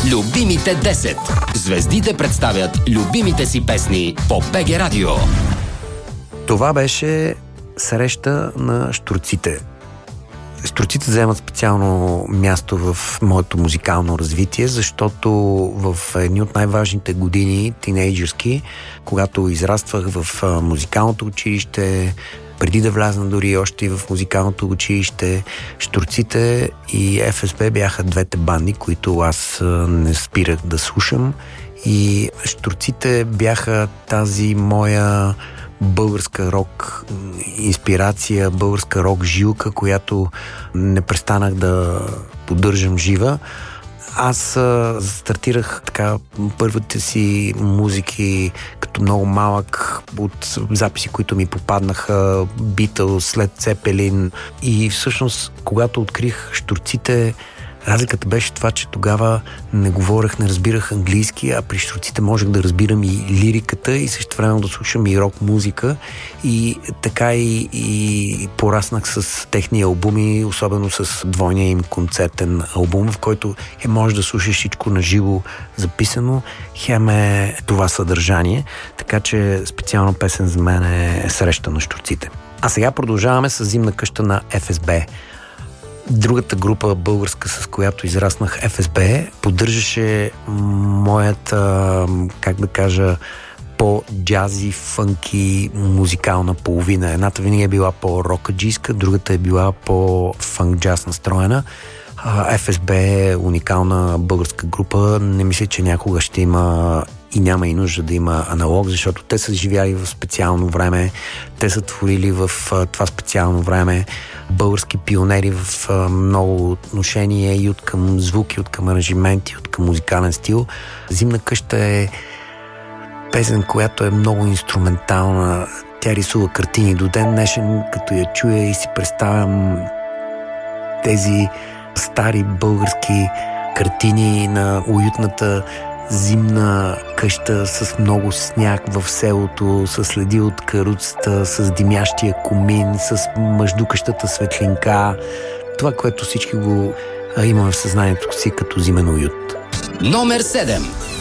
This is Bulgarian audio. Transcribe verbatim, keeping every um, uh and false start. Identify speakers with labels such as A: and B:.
A: Любимите десет. Звездите представят любимите си песни по БГ Радио.
B: Това беше среща на щурците. Щурците вземат специално място в моето музикално развитие, защото в едни от най-важните години, тинейджърски, когато израствах в музикалното училище, преди да влязна дори още и в музикалното училище, щурците и Еф Ес Би бяха двете банди, които аз не спирах да слушам. И щурците бяха тази моя българска рок инспирация, българска рок жилка, която не престанах да поддържам жива. Аз а, стартирах така първите си музики като много малък от записи, които ми попаднаха, Битълс, след Цепелин, и всъщност когато открих щурците, разликата беше това, че тогава не говорех, не разбирах английски, а при щурците можех да разбирам и лириката и също време да слушам и рок музика, и така и, и пораснах с техни албуми, особено с двойния им концертен албум, в който е може да слушаш всичко на живо записано, хем е това съдържание, така че специална песен за мен е среща на щурците. А сега продължаваме с Зимна къща на Еф Ес Би. Другата група българска, с която израснах, Еф Ес Би, поддържаше моята, как да кажа, по-джази, фънки, музикална половина. Едната винаги е била по-рокаджийска, другата е била по-фънк-джаз настроена. Еф Ес Би е уникална българска група. Не мисля, че някога ще има и няма и нужда да има аналог, защото те са живяли в специално време, те са творили в това специално време, български пионери в много отношения и от към звуки, от към аранжименти, от към музикален стил. Зимна къща е песен, която е много инструментална. Тя рисува картини. До ден днешен, като я чуя и си представям тези стари български картини на уютната зимна къща с много сняг в селото, с следи от каруцата, с димящия комин, с мъждукащата светлинка. Това, което всички го имаме в съзнанието си като зимен уют.
A: Номер седем.